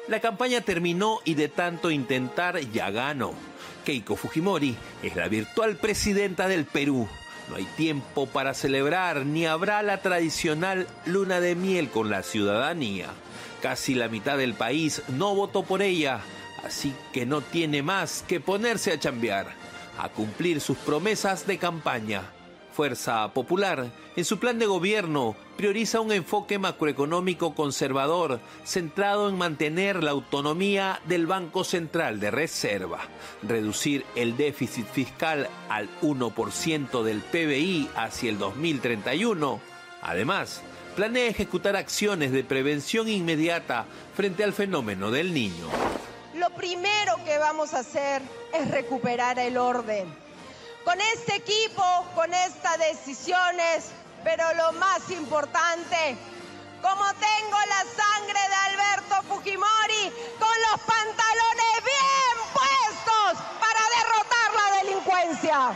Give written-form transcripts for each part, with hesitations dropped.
La campaña terminó y de tanto intentar ya ganó. Keiko Fujimori es la virtual presidenta del Perú. No hay tiempo para celebrar, ni habrá la tradicional luna de miel con la ciudadanía. Casi la mitad del país no votó por ella, así que no tiene más que ponerse a chambear, a cumplir sus promesas de campaña. Fuerza Popular, en su plan de gobierno, prioriza un enfoque macroeconómico conservador, centrado en mantener la autonomía del Banco Central de Reserva, reducir el déficit fiscal al 1% del PBI hacia el 2031. Además, planea ejecutar acciones de prevención inmediata frente al fenómeno del Niño. Lo primero que vamos a hacer es recuperar el orden. Con este equipo, con estas decisiones, pero lo más importante, como tengo la sangre de Alberto Fujimori, con los pantalones bien puestos para derrotar la delincuencia.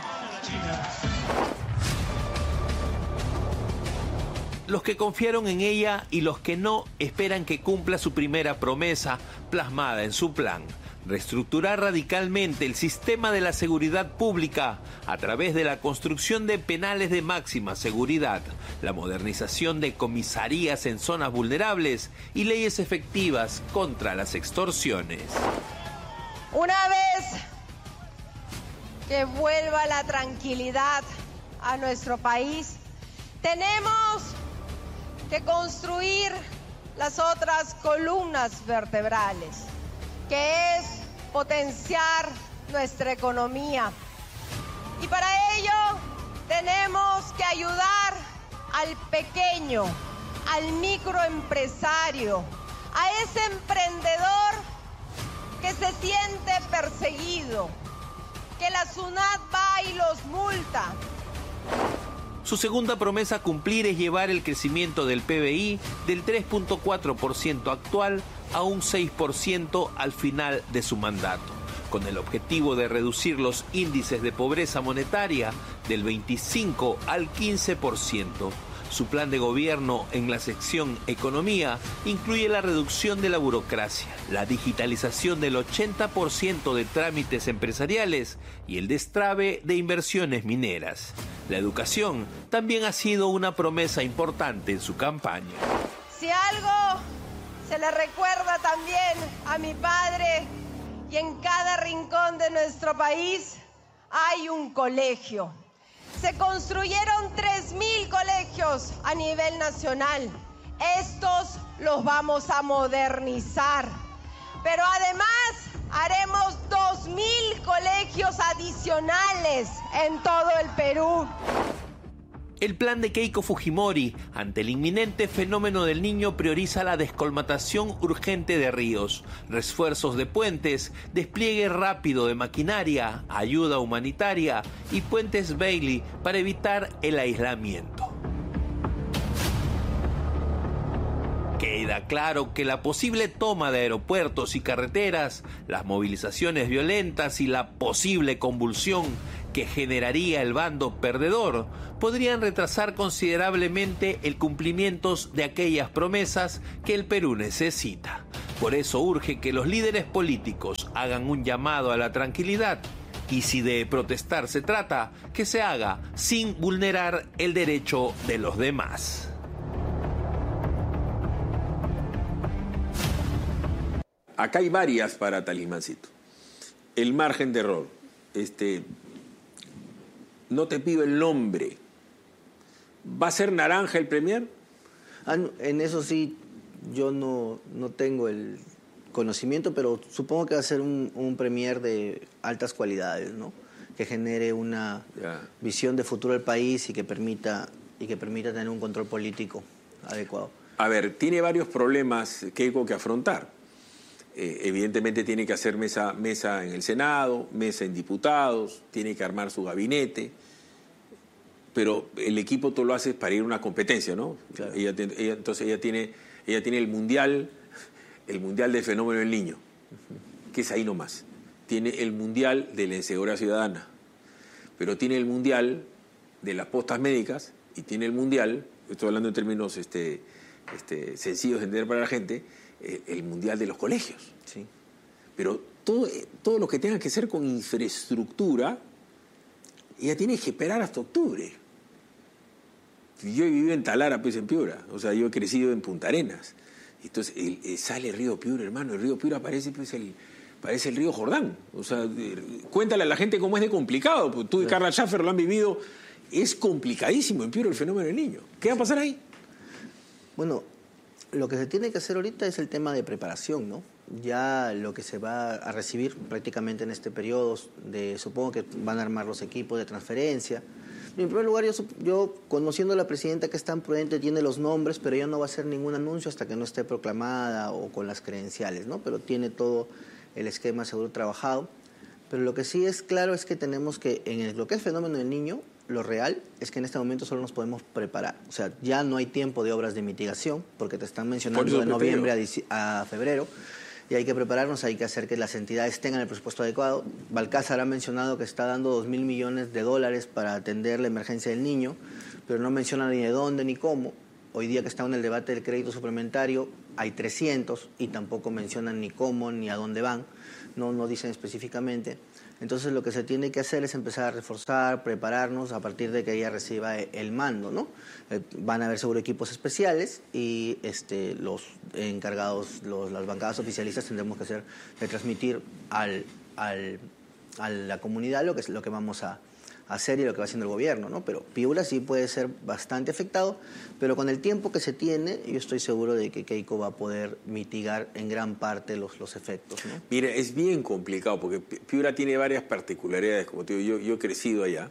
Los que confiaron en ella y los que no esperan que cumpla su primera promesa plasmada en su plan: reestructurar radicalmente el sistema de la seguridad pública a través de la construcción de penales de máxima seguridad, la modernización de comisarías en zonas vulnerables y leyes efectivas contra las extorsiones. Una vez que vuelva la tranquilidad a nuestro país, tenemos que construir las otras columnas vertebrales, que es potenciar nuestra economía. Y para ello tenemos que ayudar al pequeño, al microempresario, a ese emprendedor que se siente perseguido, que la SUNAT va y los multa. Su segunda promesa a cumplir es llevar el crecimiento del PBI del 3.4% actual a un 6% al final de su mandato, con el objetivo de reducir los índices de pobreza monetaria del 25 al 15%. Su plan de gobierno en la sección Economía incluye la reducción de la burocracia, la digitalización del 80% de trámites empresariales y el destrabe de inversiones mineras. La educación también ha sido una promesa importante en su campaña. Si algo se le recuerda también a mi padre, y en cada rincón de nuestro país hay un colegio. Se construyeron 3.000 colegios a nivel nacional. Estos los vamos a modernizar. Pero además haremos 2.000 colegios adicionales en todo el Perú. El plan de Keiko Fujimori ante el inminente fenómeno del Niño prioriza la descolmatación urgente de ríos, refuerzos de puentes, despliegue rápido de maquinaria, ayuda humanitaria y puentes Bailey para evitar el aislamiento. Queda claro que la posible toma de aeropuertos y carreteras, las movilizaciones violentas y la posible convulsión que generaría el bando perdedor podrían retrasar considerablemente el cumplimiento de aquellas promesas que el Perú necesita. Por eso urge que los líderes políticos hagan un llamado a la tranquilidad y, si de protestar se trata, que se haga sin vulnerar el derecho de los demás. Acá hay varias para Talismancito. El margen de error. No te pido el nombre. ¿Va a ser naranja el premier? En eso sí, yo no tengo el conocimiento, pero supongo que va a ser un premier de altas cualidades, ¿no? Que genere una visión de futuro del país y que permita tener un control político adecuado. A ver, tiene varios problemas Keiko que afrontar. Evidentemente tiene que hacer mesa en el Senado, mesa en diputados, tiene que armar su gabinete, pero el equipo tú lo haces para ir a una competencia, ¿no? Claro. Entonces ella tiene el mundial del fenómeno del Niño, que es ahí nomás. Tiene el mundial de la inseguridad ciudadana, pero tiene el mundial de las postas médicas y tiene el mundial, estoy hablando en términos sencillos de entender para la gente, el Mundial de los Colegios. Sí. Pero todo lo que tenga que ser con infraestructura, ella tiene que esperar hasta octubre. Yo he vivido en Talara, pues en Piura. O sea, yo he crecido en Punta Arenas. Entonces sale el río Piura, hermano. El río Piura parece el río Jordán. O sea, cuéntale a la gente cómo es de complicado. Pues tú y Carla Schaffer lo han vivido. Es complicadísimo en Piura el fenómeno del niño. ¿Qué va a pasar ahí? Bueno, lo que se tiene que hacer ahorita es el tema de preparación, ¿no? Ya lo que se va a recibir prácticamente en este periodo, supongo que van a armar los equipos de transferencia. En primer lugar, yo conociendo a la presidenta, que es tan prudente, tiene los nombres, pero ella no va a hacer ningún anuncio hasta que no esté proclamada o con las credenciales, ¿no? Pero tiene todo el esquema seguro trabajado. Pero lo que sí es claro es que tenemos que, lo que es fenómeno del niño, lo real es que en este momento solo nos podemos preparar. O sea, ya no hay tiempo de obras de mitigación, porque te están mencionando de noviembre a febrero, y hay que prepararnos, hay que hacer que las entidades tengan el presupuesto adecuado. Balcázar ha mencionado que está dando $2.000 millones para atender la emergencia del niño, pero no menciona ni de dónde ni cómo. Hoy día que está en el debate del crédito suplementario hay 300 y tampoco mencionan ni cómo ni a dónde van, no dicen específicamente. Entonces lo que se tiene que hacer es empezar a reforzar, prepararnos a partir de que ella reciba el mando, ¿no? Van a haber seguro equipos especiales y los encargados, las bancadas oficialistas tendremos que hacer de transmitir a la comunidad lo que vamos a hacer y lo que va haciendo el gobierno, ¿no? Pero Piura sí puede ser bastante afectado, pero con el tiempo que se tiene, yo estoy seguro de que Keiko va a poder mitigar en gran parte los efectos, ¿no? Mira, es bien complicado porque Piura tiene varias particularidades, como te digo, yo he crecido allá.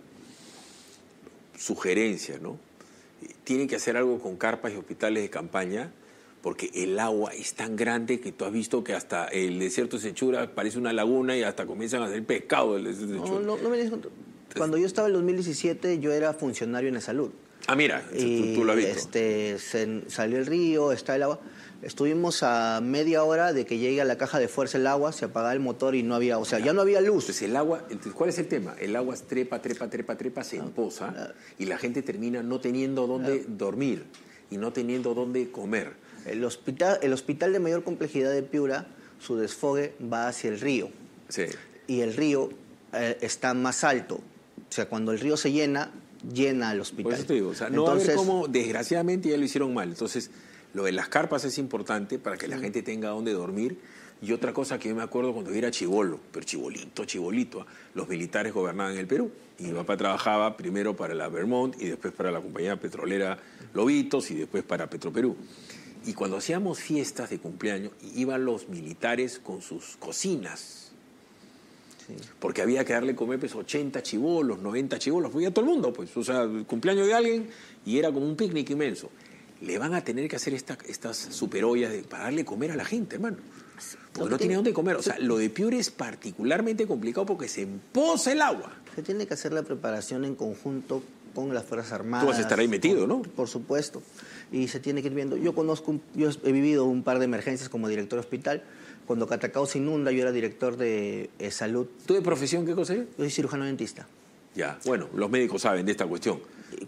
Sugerencias, ¿no? Tienen que hacer algo con carpas y hospitales de campaña, porque el agua es tan grande que tú has visto que hasta el desierto de Sechura parece una laguna y hasta comienzan a hacer pescado del desierto de Sechura. No me digas. Cuando yo estaba en el 2017, yo era funcionario en la salud. Ah, mira, tú lo has visto. Salió el río, está el agua. Estuvimos a media hora de que llegue a la caja de fuerza el agua, se apagaba el motor y no había, ya no había luz. Entonces el agua, ¿cuál es el tema? El agua trepa, se empoza y la gente termina no teniendo dónde dormir y no teniendo dónde comer. El hospital de mayor complejidad de Piura, su desfogue va hacia el río. Sí. Y el río está más alto. O sea, cuando el río se llena el hospital. Por eso te digo, no va a haber cómo, desgraciadamente ya lo hicieron mal. Entonces, lo de las carpas es importante para que la gente tenga dónde dormir. Y otra cosa que yo me acuerdo cuando yo era chibolo, pero chibolito, los militares gobernaban en el Perú. Y mi papá trabajaba primero para la Vermont y después para la compañía petrolera Lobitos y después para Petroperú. Y cuando hacíamos fiestas de cumpleaños, iban los militares con sus cocinas. Sí. Porque había que darle comer 80 chibolos, 90 chibolos, porque ya todo el mundo, pues, o sea, el cumpleaños de alguien y era como un picnic inmenso. Le van a tener que hacer estas superollas para darle comer a la gente, hermano. Porque no tiene dónde comer. O sea, lo de Piura es particularmente complicado porque se empoza el agua. Se tiene que hacer la preparación en conjunto con las Fuerzas Armadas. Tú vas a estar ahí metido, ¿no? Por supuesto. Y se tiene que ir viendo. Yo he vivido un par de emergencias como director de hospital. Cuando Catacao se inunda, yo era director de salud. ¿Tú de profesión qué cosa eres? Yo soy cirujano dentista. Ya, bueno, los médicos saben de esta cuestión.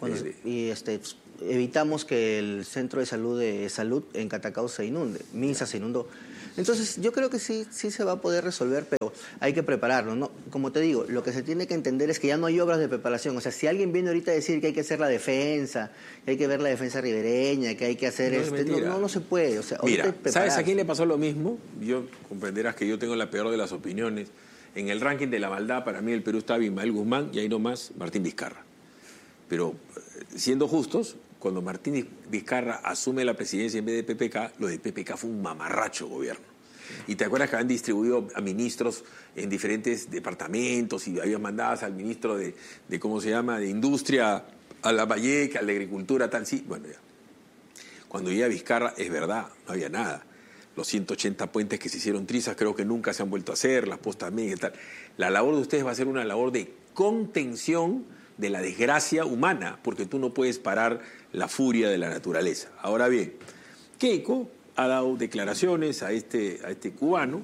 Evitamos que el centro de salud en Catacao se inunde. Minsa se inundó. Entonces, yo creo que sí se va a poder resolver, pero hay que prepararlo, ¿no? Como te digo, lo que se tiene que entender es que ya no hay obras de preparación. O sea, si alguien viene ahorita a decir que hay que hacer la defensa, que hay que ver la defensa ribereña, que hay que hacer no se puede. O sea, mira, ¿sabes a quién le pasó lo mismo? Yo comprenderás que yo tengo la peor de las opiniones. En el ranking de la maldad, para mí el Perú está Abimael Guzmán y ahí nomás Martín Vizcarra. Pero, siendo justos, cuando Martín Vizcarra asume la presidencia en vez de PPK, lo de PPK fue un mamarracho gobierno. Y te acuerdas que habían distribuido a ministros en diferentes departamentos y habían mandado al ministro de ¿cómo se llama?, de Industria, a la Valleca, al de Agricultura, tal, sí. Bueno, ya. Cuando llega Vizcarra, es verdad, no había nada. Los 180 puentes que se hicieron trizas creo que nunca se han vuelto a hacer, las postas médicas y tal. La labor de ustedes va a ser una labor de contención de la desgracia humana, porque tú no puedes parar la furia de la naturaleza. Ahora bien, Keiko ha dado declaraciones a este cubano,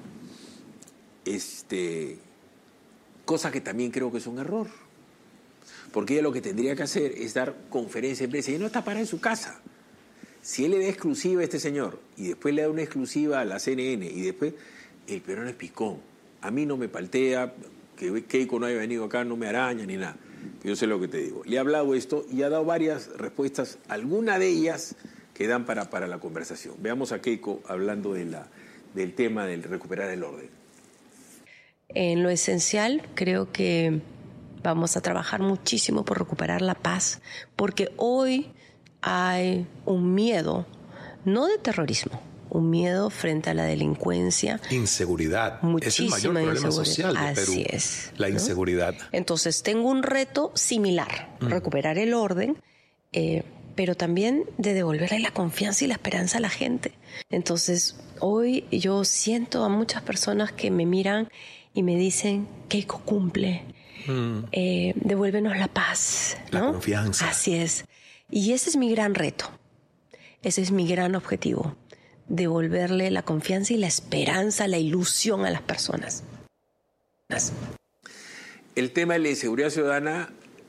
cosa que también creo que es un error, porque ella lo que tendría que hacer es dar conferencia en prensa, y no está parada en su casa. Si él le da exclusiva a este señor y después le da una exclusiva a la CNN y después, el peruano es picón. A mí no me paltea, que Keiko no haya venido acá no me araña ni nada. Yo sé lo que te digo. Le he hablado esto y ha dado varias respuestas, alguna de ellas que dan para la conversación. Veamos a Keiko hablando del tema del recuperar el orden. En lo esencial, creo que vamos a trabajar muchísimo por recuperar la paz, porque hoy hay un miedo, no de terrorismo, un miedo frente a la delincuencia. Inseguridad. Muchísima es el mayor problema social de Perú. Así es. La inseguridad. Entonces, tengo un reto similar, recuperar el orden, pero también de devolverle la confianza y la esperanza a la gente. Entonces, hoy yo siento a muchas personas que me miran y me dicen, Keiko, cumple, devuélvenos la paz, ¿no? La confianza. Así es. Y ese es mi gran reto, ese es mi gran objetivo, devolverle la confianza y la esperanza, la ilusión a las personas. El tema de la inseguridad ciudadana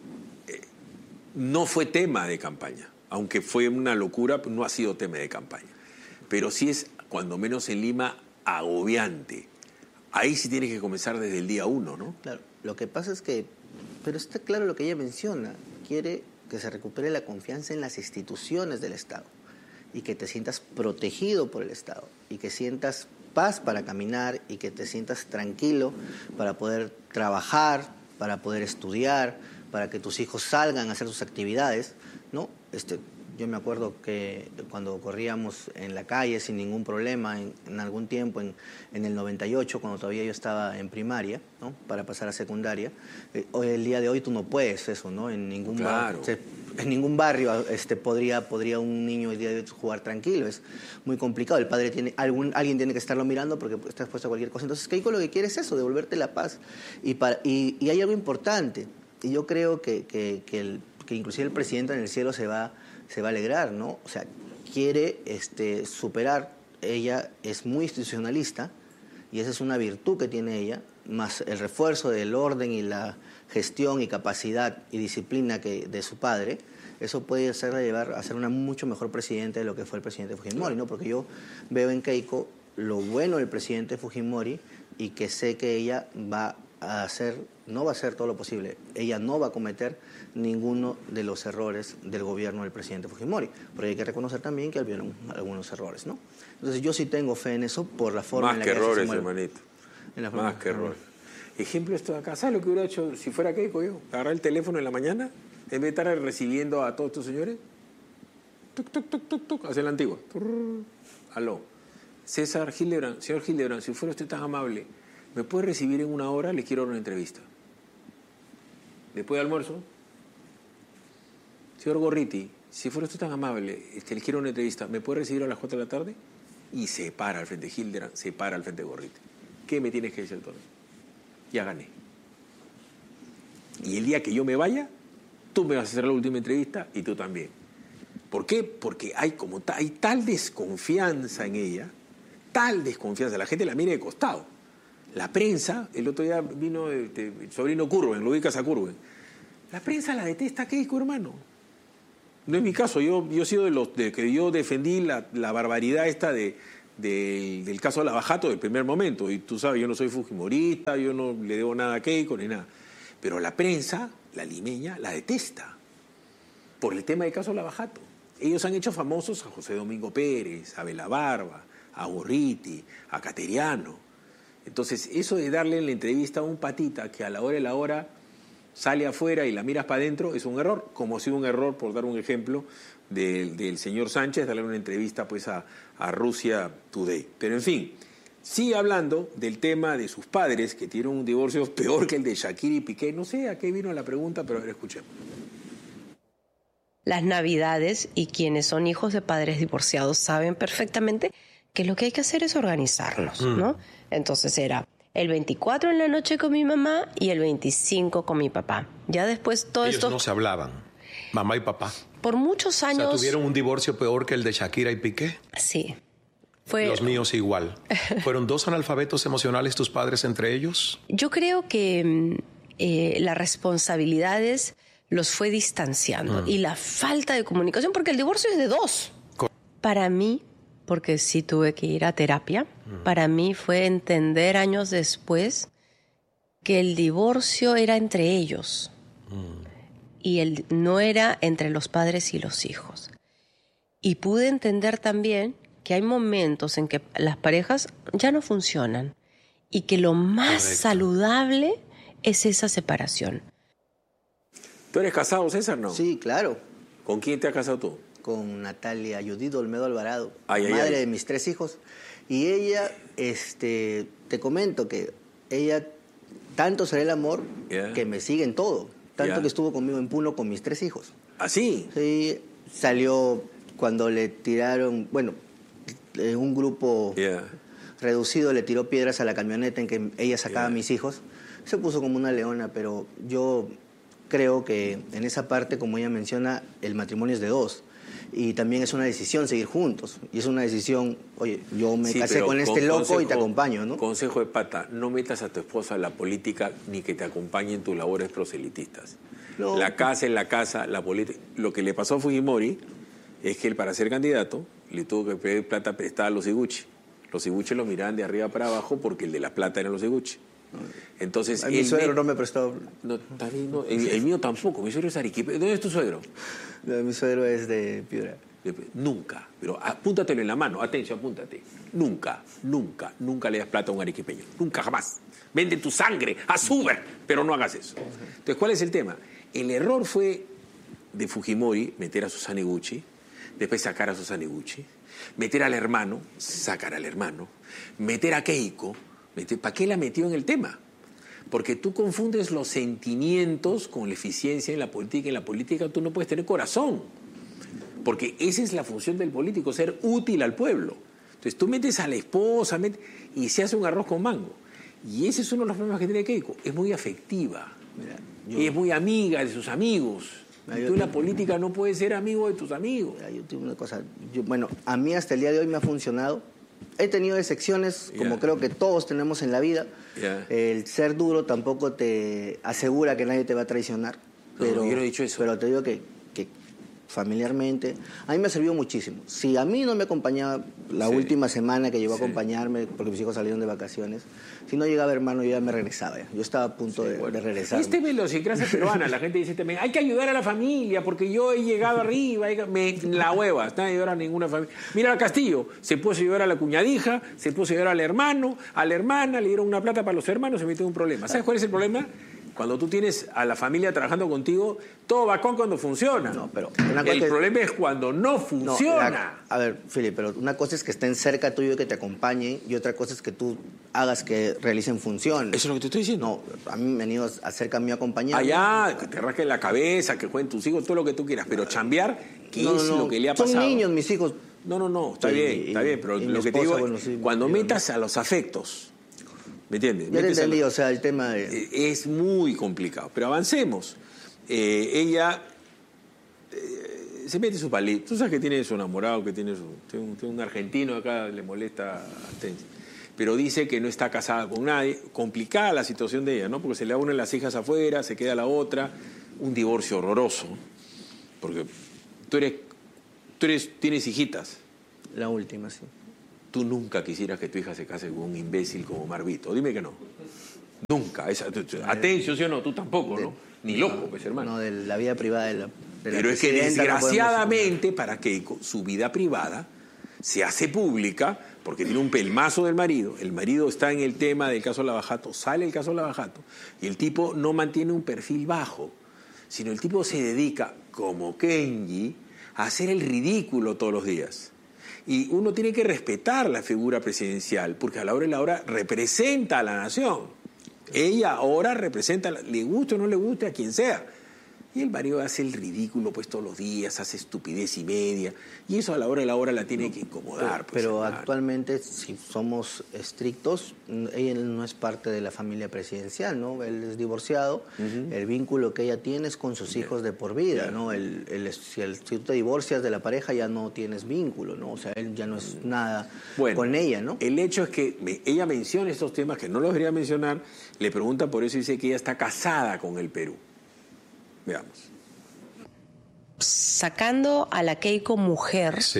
no fue tema de campaña, aunque fue una locura, no ha sido tema de campaña. Pero sí es, cuando menos en Lima, agobiante. Ahí sí tienes que comenzar desde el día 1, ¿no? Claro, lo que pasa es que, pero está claro lo que ella menciona, quiere que se recupere la confianza en las instituciones del Estado y que te sientas protegido por el Estado y que sientas paz para caminar y que te sientas tranquilo para poder trabajar, para poder estudiar, para que tus hijos salgan a hacer sus actividades, ¿no? Yo me acuerdo que cuando corríamos en la calle sin ningún problema, en algún tiempo, en el 98, cuando todavía yo estaba en primaria, ¿no? Para pasar a secundaria, el día de hoy tú no puedes eso, ¿no? En ningún claro. En ningún barrio podría un niño el día de hoy jugar tranquilo, es muy complicado. El padre alguien tiene que estarlo mirando porque está expuesto a cualquier cosa. Entonces, Keiko lo que quiere es eso, devolverte la paz. Y hay algo importante, y yo creo que inclusive el presidente en el cielo se va a alegrar, ¿no? O sea, quiere superar. Ella es muy institucionalista y esa es una virtud que tiene ella, más el refuerzo del orden y la gestión y capacidad y disciplina de su padre. Eso puede hacerla llevar a ser una mucho mejor presidenta de lo que fue el presidente Fujimori, ¿no? Porque yo veo en Keiko lo bueno del presidente Fujimori y que sé que ella no va a hacer todo lo posible. Ella no va a cometer ninguno de los errores del gobierno del presidente Fujimori. Pero hay que reconocer también que hubieron algunos errores, ¿no? Entonces yo sí tengo fe en eso por la forma en la que errores, hermanito. Más que errores. Ejemplo esto de acá. ¿Sabes lo que hubiera hecho si fuera Keiko yo? Agarrar el teléfono en la mañana, en vez de estar recibiendo a todos estos señores, tuc, tuc, tuc, tuc, tuc, hacia la antigua. Aló. César Hildebrand, señor Hildebrand, si fuera usted tan amable, ¿me puede recibir en 1 hora? Le quiero dar una entrevista. Después de almuerzo. Señor Gorriti, si fuera usted tan amable, le quiero una entrevista, ¿me puede recibir a las 4 de la tarde? Y se para al frente de Hildebrand, se para al frente de Gorriti. ¿Qué me tienes que decir todo? Ya gané. Y el día que yo me vaya, tú me vas a hacer la última entrevista y tú también. ¿Por qué? Porque hay tal desconfianza en ella, tal desconfianza, la gente la mira de costado. La prensa, el otro día vino el sobrino Curwen, lo ubicas a Curwen. La prensa la detesta a Keiko, hermano. No es mi caso, yo he sido de que yo defendí la barbaridad esta del caso de Lavajato del primer momento. Y tú sabes, yo no soy fujimorista, yo no le debo nada a Keiko ni nada. Pero la prensa, la limeña, la detesta por el tema del caso de Lavajato. Ellos han hecho famosos a José Domingo Pérez, a Belabarba, a Gorriti, a Cateriano. Entonces, eso de darle en la entrevista a un patita que a la hora de la hora sale afuera y la miras para adentro es un error, como ha sido un error, por dar un ejemplo, del señor Sánchez, darle una entrevista pues a Russia Today. Pero en fin, sigue hablando del tema de sus padres, que tienen un divorcio peor que el de Shakira y Piqué. No sé a qué vino la pregunta, pero a ver, escuchemos. Las Navidades, y quienes son hijos de padres divorciados saben perfectamente que lo que hay que hacer es organizarnos, ¿no? Entonces era el 24 en la noche con mi mamá y el 25 con mi papá. Ya después todo Ellos esto... no se hablaban, mamá y papá. Por muchos años... O sea, ¿tuvieron un divorcio peor que el de Shakira y Piqué? Sí. Los míos igual. ¿Fueron 2 analfabetos emocionales tus padres entre ellos? Yo creo que las responsabilidades los fue distanciando y la falta de comunicación, porque el divorcio es de 2. Para mí, porque sí tuve que ir a terapia, para mí fue entender años después que el divorcio era entre ellos y no era entre los padres y los hijos. Y pude entender también que hay momentos en que las parejas ya no funcionan y que lo más saludable es esa separación. ¿Tú eres casado, César, no? Sí, claro. ¿Con quién te has casado tú? Con Natalia Judith Olmedo Alvarado, madre de mis 3 hijos. Y ella, te comento que ella, tanto será el amor que me sigue en todo. Tanto que estuvo conmigo en Puno con mis 3 hijos. ¿Ah, sí? Sí, salió cuando le tiraron, bueno, un grupo reducido le tiró piedras a la camioneta en que ella sacaba a mis hijos. Se puso como una leona, pero yo creo que en esa parte, como ella menciona, el matrimonio es de 2. Y también es una decisión seguir juntos. Y es una decisión, oye, yo me casé con este loco y te acompaño, ¿no? Consejo de pata, no metas a tu esposa en la política ni que te acompañe en tus labores proselitistas. No. La casa es la casa, la política. Lo que le pasó a Fujimori es que él, para ser candidato, le tuvo que pedir plata prestada a los Iguchi. Los Iguchi lo miraban de arriba para abajo porque el de la plata eran los Iguchi. Entonces, mi suegro no me prestó. No, el mío tampoco. Mi suegro es Arequipa. ¿Dónde es tu suegro? Mi suegro es de Piura. Nunca, pero apúntatelo en la mano. Atención, apúntate. Nunca le das plata a un arequipeño. Nunca, jamás. Vende tu sangre a Zuber, pero no hagas eso. Entonces, ¿cuál es el tema? El error fue de Fujimori meter a Susana Iguchi, después sacar a Susana Iguchi, meter al hermano, sacar al hermano, meter a Keiko. ¿Para qué la metió en el tema? Porque tú confundes los sentimientos con la eficiencia en la política. En la política tú no puedes tener corazón. Porque esa es la función del político, ser útil al pueblo. Entonces tú metes a la esposa y se hace un arroz con mango. Y ese es uno de los problemas que tiene Keiko. Es muy afectiva. Y es muy amiga de sus amigos. Tú en la política no puedes ser amigo de tus amigos. Yo tengo una cosa. Bueno, a mí hasta el día de hoy me ha funcionado. He tenido decepciones, como creo que todos tenemos en la vida. El ser duro tampoco te asegura que nadie te va a traicionar. Pero, yo no he dicho eso. Pero te digo que familiarmente, a mí me ha servido muchísimo. Si a mí no me acompañaba la última semana que llegó a acompañarme, porque mis hijos salieron de vacaciones, si no llegaba hermano, yo ya me regresaba. Yo estaba a punto de regresar. Esta es la idiosincrasia peruana. La gente dice también, hay que ayudar a la familia, porque yo he llegado arriba, la hueva, está ayudar a ninguna familia. Mira al Castillo, se puso a ayudar a la cuñadija, se puso a ayudar al hermano, a la hermana, le dieron una plata para los hermanos, se metió en un problema. ¿Sabes cuál es el problema? Cuando tú tienes a la familia trabajando contigo, todo va cuando funciona. No, pero el problema es cuando no funciona. A ver, Fili, pero una cosa es que estén cerca tuyo y que te acompañen, y otra cosa es que tú hagas que realicen funciones. Eso es lo que te estoy diciendo. No, a mí me han ido acerca a mí acompañarme. Allá, que te rasquen la cabeza, que jueguen tus hijos, todo lo que tú quieras. Pero chambear, ¿qué es lo que le ha pasado? Son niños mis hijos. No, está bien. Pero lo que te digo, cuando metas a los afectos... ¿Me entiendes? Ya te entendí, o sea, el tema de... Es muy complicado, pero avancemos. Ella se mete su palito. Tú sabes que tiene su enamorado, que tiene un argentino acá, le molesta a Tensi. Pero dice que no está casada con nadie. Complicada la situación de ella, ¿no? Porque se le unen las hijas afuera, se queda la otra. Un divorcio horroroso. Porque tienes hijitas. La última, sí. Tú nunca quisieras que tu hija se case con un imbécil como Marvito. Dime que no. Nunca. Atención, ¿sí o no? Tú tampoco, ¿no? Ni loco, pues, hermano. No, de la vida privada de la Pero es que desgraciadamente para Keiko, su vida privada se hace pública porque tiene un pelmazo del marido. El marido está en el tema del caso Lavajato, sale el caso Lavajato, y el tipo no mantiene un perfil bajo, sino el tipo se dedica, como Kenji, a hacer el ridículo todos los días. Y uno tiene que respetar la figura presidencial, porque a la hora de la hora representa a la nación. Ella ahora representa, le guste o no le guste a quien sea. Y el marido hace el ridículo pues todos los días, hace estupidez y media. Y eso a la hora de la hora la tiene que incomodar. Pero actualmente, si somos estrictos, ella no es parte de la familia presidencial, ¿no? Él es divorciado. El vínculo que ella tiene es con sus hijos de por vida, ¿no? Si tú te divorcias de la pareja ya no tienes vínculo, ¿no? O sea, él ya no es nada con ella, ¿no? El hecho es que ella menciona estos temas que no los debería mencionar, le pregunta por eso y dice que ella está casada con el Perú. Veamos. Sacando a la Keiko mujer,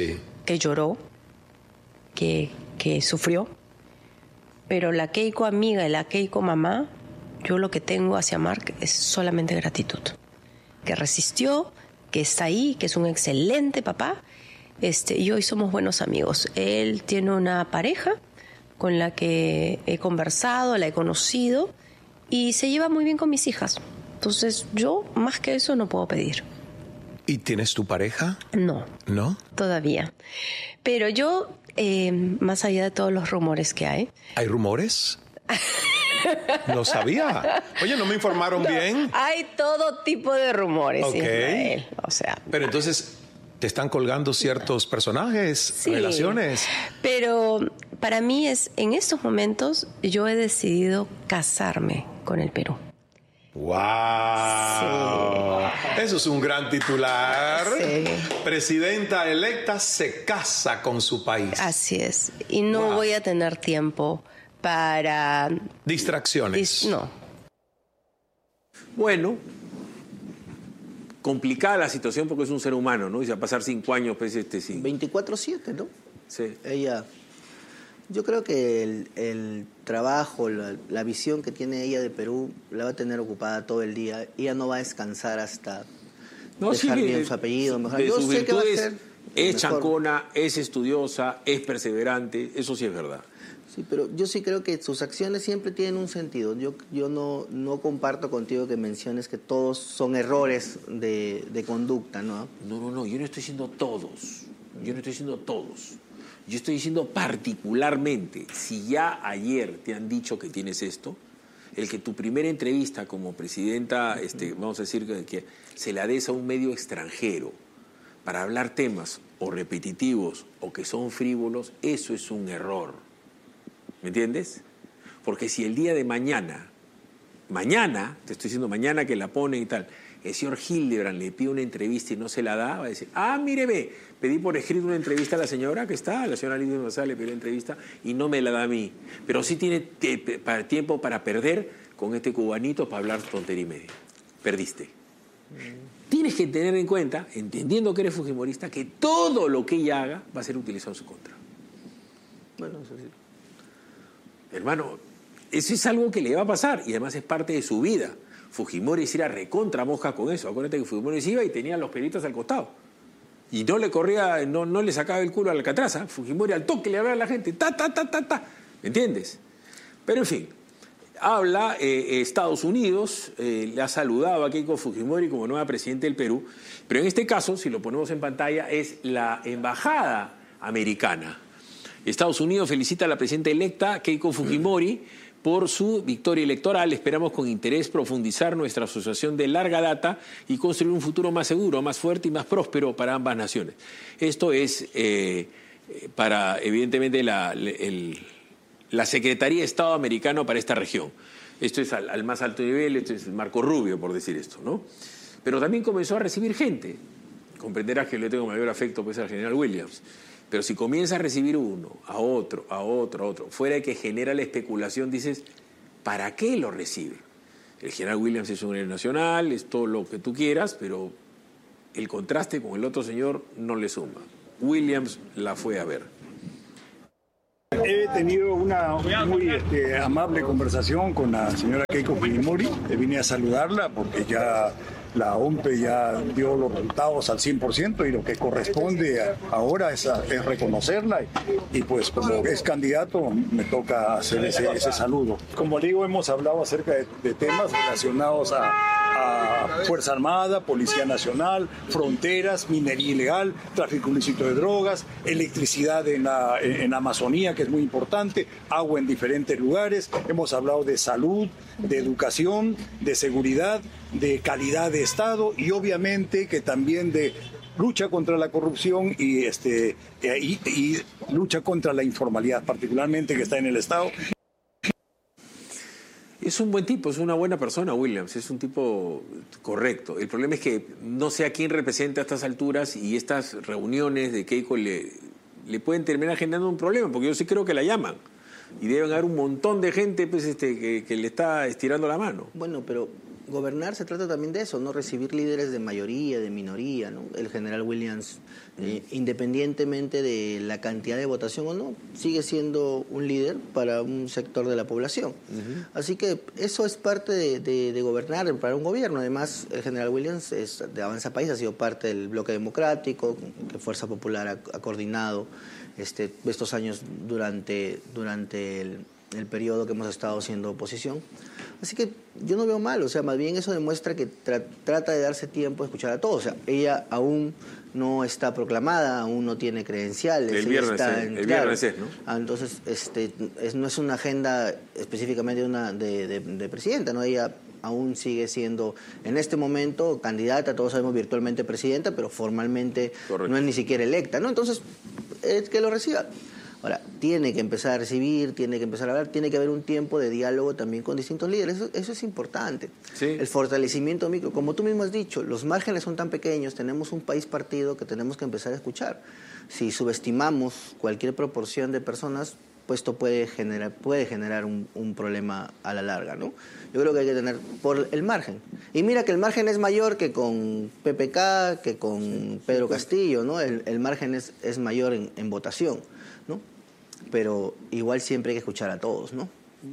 que lloró, que sufrió, pero la Keiko amiga y la Keiko mamá, yo lo que tengo hacia Mark es solamente gratitud. Que resistió, que está ahí, que es un excelente papá, y hoy somos buenos amigos. Él tiene una pareja con la que he conversado, la he conocido y se lleva muy bien con mis hijas. Entonces yo más que eso no puedo pedir. ¿Y tienes tu pareja? No. ¿No? Todavía. Pero yo, más allá de todos los rumores que hay... ¿Hay rumores? No sabía. Oye, ¿no me informaron bien? Hay todo tipo de rumores, Ok. Ismael. O sea... Pero entonces, ¿te están colgando ciertos personajes, sí, relaciones? Pero para mí en estos momentos, yo he decidido casarme con el Perú. ¡Wow! Sí. Eso es un gran titular. Sí. Presidenta electa se casa con su país. Así es. Y no Wow. voy a tener tiempo para... Distracciones. No. Bueno, complicada la situación porque es un ser humano, ¿no? Y se va a pasar 5 años, pues, sin... 24/7, ¿no? Sí. Ella, yo creo que el trabajo, la visión que tiene ella de Perú la va a tener ocupada todo el día. Ella no va a descansar hasta dejar bien su apellido. Mejor. De Yo sus sé que va a virtudes, ser es mejor. chancona, es estudiosa, es perseverante, eso sí es verdad. Sí, pero yo sí creo que sus acciones siempre tienen un sentido. Yo no comparto contigo que menciones que todos son errores de conducta, ¿no? No, yo no estoy diciendo todos. Yo no estoy diciendo todos. Yo estoy diciendo particularmente, si ya ayer te han dicho que tienes esto, el que tu primera entrevista como presidenta, vamos a decir que se la des a un medio extranjero para hablar temas o repetitivos o que son frívolos, eso es un error. ¿Me entiendes? Porque si el día de mañana, te estoy diciendo mañana que la pone y tal, el señor Hildebrand le pide una entrevista y no se la da, va a decir, mire, pedí por escrito una entrevista a la señora que está, la señora Lidia González le pidió una entrevista y no me la da a mí. Pero sí tiene tiempo para perder con este cubanito para hablar tontería y media. Perdiste. Tienes que tener en cuenta, entendiendo que eres fujimorista, que todo lo que ella haga va a ser utilizado en su contra. Bueno, eso sí. Hermano, eso es algo que le va a pasar y además es parte de su vida. Fujimori se era recontra mosca con eso. Acuérdate que Fujimori se iba y tenía los peritos al costado. Y no le corría, no le sacaba el culo a la Alcatraz. Fujimori al toque le hablaba a la gente. ¿Me entiendes? Pero en fin, habla Estados Unidos, le ha saludado a Keiko Fujimori como nueva presidenta del Perú. Pero en este caso, si lo ponemos en pantalla, es la embajada americana. Estados Unidos felicita a la presidenta electa Keiko Fujimori por su victoria electoral. Esperamos con interés profundizar nuestra asociación de larga data y construir un futuro más seguro, más fuerte y más próspero para ambas naciones. Esto es para, evidentemente, la Secretaría de Estado americano para esta región. Esto es al más alto nivel, esto es Marco Rubio, por decir esto, ¿no? Pero también comenzó a recibir gente. Comprenderás que le tengo mayor afecto pues, al general Williams. Pero si comienza a recibir uno, a otro, fuera de que genera la especulación, dices, ¿para qué lo recibe? El general Williams es un héroe nacional, es todo lo que tú quieras, pero el contraste con el otro señor no le suma. Williams la fue a ver. He tenido una muy amable conversación con la señora Keiko Fujimori. Vine a saludarla porque ya la OMPE ya dio los resultados al 100% y lo que corresponde ahora es reconocerla y pues como es candidato me toca hacer ese saludo. Como digo, hemos hablado acerca de temas relacionados a Fuerza Armada, Policía Nacional, fronteras, minería ilegal, tráfico ilícito de drogas, electricidad en la Amazonía, que es muy importante, agua en diferentes lugares. Hemos hablado de salud, de educación, de seguridad, de calidad de Estado y obviamente que también de lucha contra la corrupción y lucha contra la informalidad, particularmente que está en el Estado. Es un buen tipo, es una buena persona, Williams, es un tipo correcto. El problema es que no sé a quién representa a estas alturas y estas reuniones de Keiko le pueden terminar generando un problema, porque yo sí creo que la llaman y deben haber un montón de gente pues, que le está estirando la mano. Bueno, pero gobernar se trata también de eso, ¿no? Recibir líderes de mayoría, de minoría, ¿no? El general Williams, independientemente de la cantidad de votación o no, sigue siendo un líder para un sector de la población. Así que eso es parte de gobernar para un gobierno. Además, el general Williams es de Avanza País, ha sido parte del bloque democrático, que Fuerza Popular ha coordinado estos años durante el periodo que hemos estado siendo oposición. Así que yo no veo mal, o sea, más bien eso demuestra que trata de darse tiempo a escuchar a todos. O sea, ella aún no está proclamada, aún no tiene credenciales. El viernes es, ¿no? Entonces, no es una agenda específicamente de presidenta, ¿no? Ella aún sigue siendo, en este momento, candidata, todos sabemos virtualmente presidenta, pero formalmente no es ni siquiera electa, ¿no? Entonces, que lo reciba. Ahora, tiene que empezar a recibir, tiene que empezar a hablar, tiene que haber un tiempo de diálogo también con distintos líderes. Eso es importante. Sí. El fortalecimiento micro, como tú mismo has dicho, los márgenes son tan pequeños, tenemos un país partido que tenemos que empezar a escuchar. Si subestimamos cualquier proporción de personas, pues esto puede generar un problema a la larga, ¿no? Yo creo que hay que tener por el margen. Y mira que el margen es mayor que con PPK, que con Pedro Castillo, ¿no? El margen es mayor en votación, ¿no? Pero igual siempre hay que escuchar a todos, ¿no?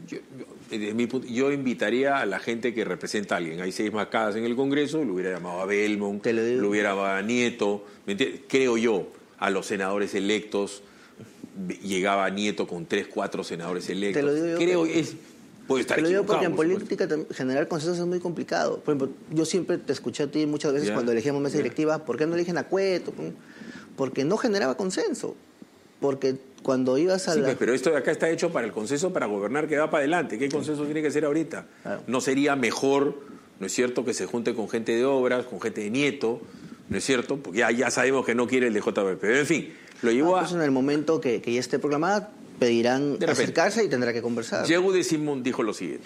Yo invitaría a la gente que representa a alguien. Hay 6 bancadas en el Congreso, lo hubiera llamado a Belmont, lo hubiera llamado a Nieto. Creo yo, a los senadores electos, llegaba Nieto con 3, 4 senadores electos. Te lo digo yo. Creo que puede estar equivocado. Te lo digo porque en política generar consensos es muy complicado. Por ejemplo, yo siempre te escuché a ti muchas veces cuando elegíamos mesa directiva, ¿por qué no eligen a Cueto? Porque no generaba consenso. Porque cuando ibas a pero esto de acá está hecho para el consenso para gobernar que va para adelante. ¿Qué consenso tiene que ser ahorita? Claro. ¿No sería mejor, no es cierto, que se junte con gente de obras, con gente de Nieto, no es cierto? Porque ya sabemos que no quiere el de JP. Pero en fin, lo llevó pues en el momento que ya esté proclamada, pedirán acercarse y tendrá que conversar. Yehudi Simón dijo lo siguiente.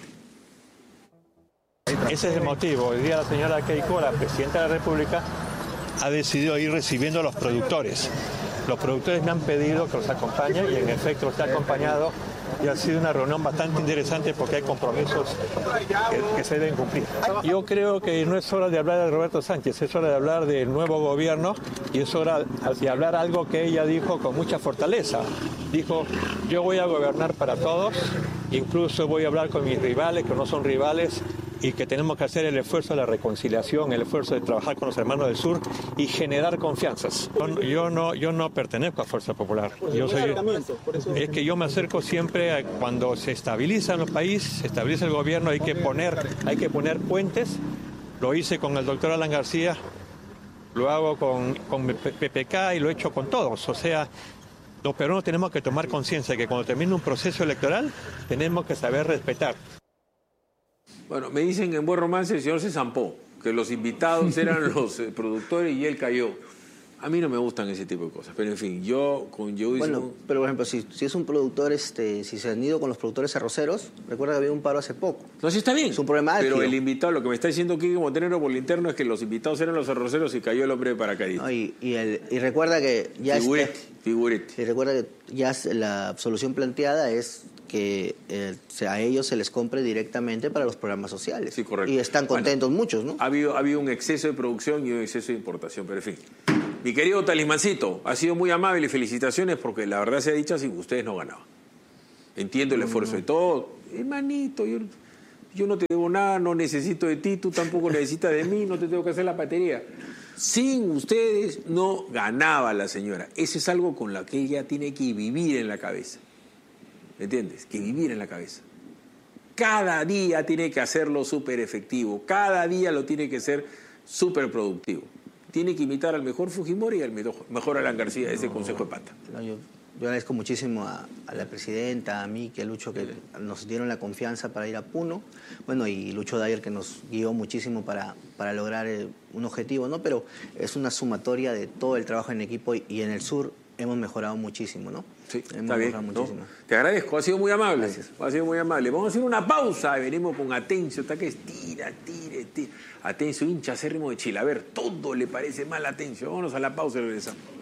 Ese es el motivo. Hoy día la señora Keiko, la presidenta de la República, ha decidido ir recibiendo a los productores. Los productores me han pedido que los acompañe y en efecto los he acompañado y ha sido una reunión bastante interesante porque hay compromisos que se deben cumplir. Yo creo que no es hora de hablar de Roberto Sánchez, es hora de hablar del nuevo gobierno y es hora de hablar algo que ella dijo con mucha fortaleza. Dijo, yo voy a gobernar para todos, incluso voy a hablar con mis rivales, que no son rivales, y que tenemos que hacer el esfuerzo de la reconciliación, el esfuerzo de trabajar con los hermanos del sur y generar confianzas. Yo no pertenezco a Fuerza Popular. Es que yo me acerco siempre a cuando se estabilizan los países, se estabiliza el gobierno, hay que poner puentes. Lo hice con el doctor Alan García, lo hago con PPK y lo he hecho con todos. O sea, los peruanos tenemos que tomar conciencia de que cuando termine un proceso electoral tenemos que saber respetar. Bueno, me dicen en buen romance el señor se zampó, que los invitados eran los productores y él cayó. A mí no me gustan ese tipo de cosas, pero en fin, yo con Yehudi... Bueno, pero por ejemplo, si es un productor, si se han ido con los productores arroceros, recuerda que había un paro hace poco. No, sí está bien. Es un problema pero el invitado, lo que me está diciendo Kike Montenegro por el interno es que los invitados eran los arroceros y cayó el hombre de paracaidismo. No, y recuerda que ya... Figurete. Y recuerda que ya la solución planteada es que a ellos se les compre directamente para los programas sociales. Sí, correcto. Y están contentos muchos, ¿no? Ha habido un exceso de producción y un exceso de importación, pero en fin. Mi querido Talismancito, ha sido muy amable y felicitaciones porque la verdad sea dicha, sin ustedes no ganaban. Entiendo el esfuerzo de todo. Hermanito, yo no te debo nada, no necesito de ti, tú tampoco necesitas de mí, no te tengo que hacer la batería. Sin ustedes no ganaba la señora. Eso es algo con lo que ella tiene que vivir en la cabeza. ¿Me entiendes? Que vivir en la cabeza. Cada día tiene que hacerlo súper efectivo. Cada día lo tiene que ser súper productivo. Tiene que imitar al mejor Fujimori y al mejor Alan García, ese consejo de pata. Yo agradezco muchísimo a la presidenta, a mí, que Lucho, que nos dieron la confianza para ir a Puno. Bueno, y Lucho Dyer, que nos guió muchísimo para lograr un objetivo, ¿no? Pero es una sumatoria de todo el trabajo en equipo y en el sur hemos mejorado muchísimo, ¿no? Sí, está bien, ¿no? Te agradezco, ha sido muy amable. Gracias. Ha sido muy amable. Vamos a hacer una pausa y venimos con Atencio. Está que tira. Atencio, hincha acérrimo de Chile. A ver, todo le parece mal a Atencio. Vámonos a la pausa y regresamos.